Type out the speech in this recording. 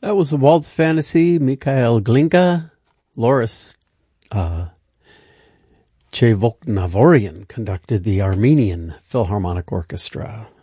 That was a Waltz Fantasy, Mikhail Glinka. Loris Chevoknavorian conducted the Armenian Philharmonic Orchestra.